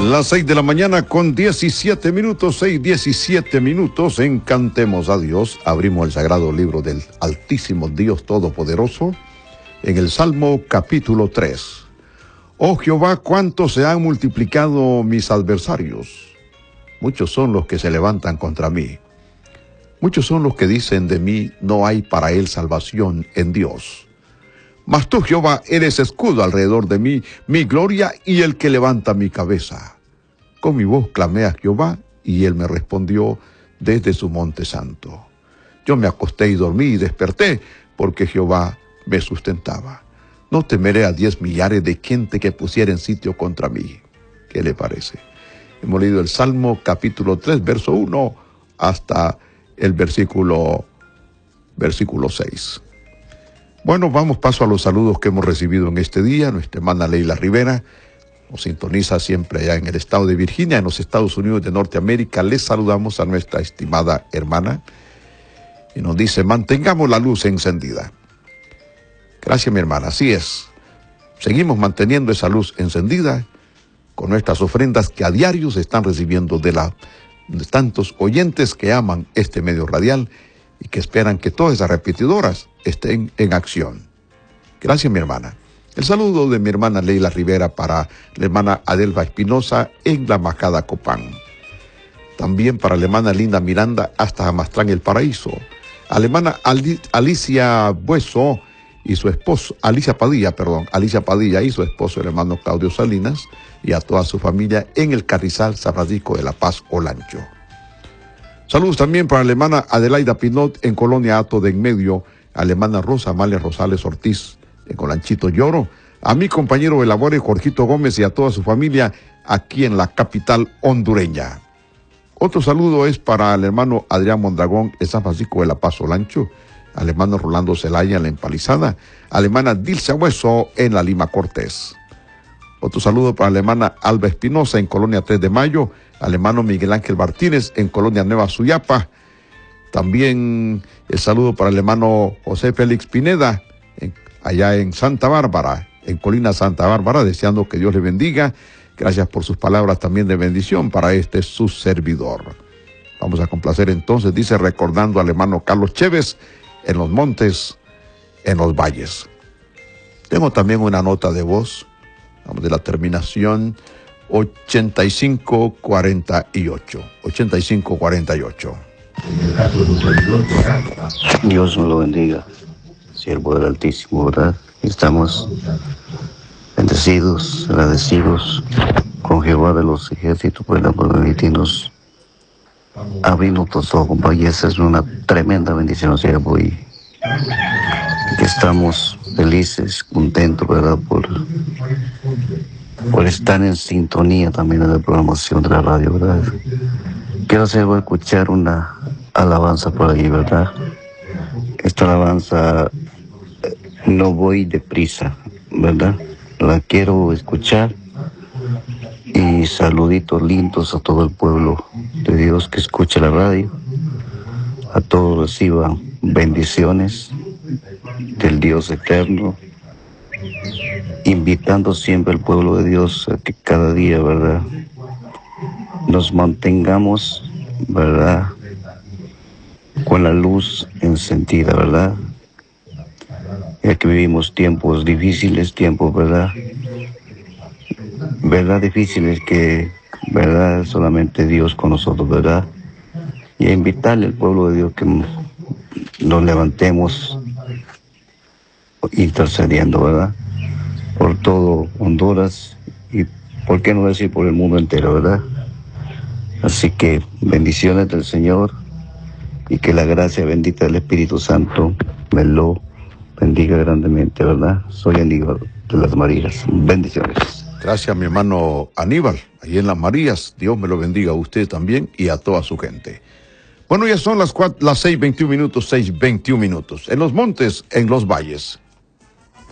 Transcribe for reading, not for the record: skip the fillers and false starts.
Las 6 de la mañana con 17 minutos, 6:17 minutos, en Cantemos a Dios. Abrimos el sagrado libro del Altísimo Dios Todopoderoso en el Salmo capítulo 3. Oh Jehová, cuánto se han multiplicado mis adversarios. Muchos son los que se levantan contra mí. Muchos son los que dicen de mí, no hay para él salvación en Dios. Mas tú, Jehová, eres escudo alrededor de mí, mi gloria y el que levanta mi cabeza. Con mi voz clamé a Jehová, y él me respondió desde su monte santo. Yo me acosté y dormí y desperté, porque Jehová me sustentaba. No temeré a 10 millares de gente que pusiera en sitio contra mí. ¿Qué le parece? Hemos leído el Salmo capítulo 3, verso 1, hasta el versículo 6. Bueno, vamos paso a los saludos que hemos recibido en este día. Nuestra hermana Leila Rivera nos sintoniza siempre allá en el estado de Virginia, en los Estados Unidos de Norteamérica. Les saludamos a nuestra estimada hermana y nos dice, mantengamos la luz encendida. Gracias, mi hermana, así es. Seguimos manteniendo esa luz encendida con nuestras ofrendas que a diario se están recibiendo de tantos oyentes que aman este medio radial y que esperan que todas esas repetidoras estén en acción. Gracias, mi hermana. El saludo de mi hermana Leila Rivera para la hermana Adelva Espinosa en la Majada Copán. También para la hermana Linda Miranda hasta Amastrán El Paraíso. A la hermana Alicia Bueso y su esposo, Alicia Padilla y su esposo, el hermano Claudio Salinas, y a toda su familia en el Carrizal San Francisco de la Paz, Olancho. Saludos también para la hermana Adelaida Pinot en Colonia Hato de Enmedio, a la hermana Rosa Amalia Rosales Ortiz en Colanchito Lloro, a mi compañero de labores Jorgito Gómez y a toda su familia aquí en la capital hondureña. Otro saludo es para el hermano Adrián Mondragón en San Francisco de la Paz, Olancho, al hermano Rolando Zelaya en la Empalizada, a la hermana Dilce Hueso en la Lima Cortés. Otro saludo para la hermana Alba Espinosa en Colonia 3 de Mayo, al hermano Miguel Ángel Martínez en Colonia Nueva Suyapa. También el saludo para el hermano José Félix Pineda, allá en Santa Bárbara, en Colina Santa Bárbara, deseando que Dios le bendiga. Gracias por sus palabras también de bendición para su servidor. Vamos a complacer entonces, dice, recordando al hermano Carlos Chévez, en los montes, en los valles. Tengo también una nota de voz, vamos, de la terminación 8548. 8548. Dios me lo bendiga, siervo del Altísimo, ¿verdad? Estamos bendecidos, agradecidos con Jehová de los ejércitos, ¿verdad? Por permitirnos abrirnos todos ojos, y esa es una tremenda bendición, siervo, y que estamos felices, contentos, ¿verdad? Por estar en sintonía también en la programación de la radio, ¿verdad? Quiero escuchar una alabanza por ahí, ¿verdad? Esta alabanza, no voy deprisa, ¿verdad? La quiero escuchar. Y saluditos lindos a todo el pueblo de Dios que escucha la radio. A todos reciban bendiciones del Dios eterno, invitando siempre al pueblo de Dios a que cada día, ¿verdad?, nos mantengamos, ¿verdad?, con la luz encendida, ¿verdad? Ya que vivimos tiempos difíciles, ¿verdad? ¿Verdad? Difíciles que, ¿verdad?, solamente Dios con nosotros, ¿verdad? Y a invitarle al pueblo de Dios que nos levantemos intercediendo, ¿verdad?, por todo Honduras y, ¿por qué no decir, por el mundo entero, ¿verdad? Así que bendiciones del Señor y que la gracia bendita del Espíritu Santo me lo bendiga grandemente, ¿verdad? Soy Aníbal de las Marías. Bendiciones. Gracias, mi hermano Aníbal, ahí en las Marías. Dios me lo bendiga a usted también y a toda su gente. Bueno, ya son las 6:21 minutos, 6:21 minutos. En los montes, en los valles.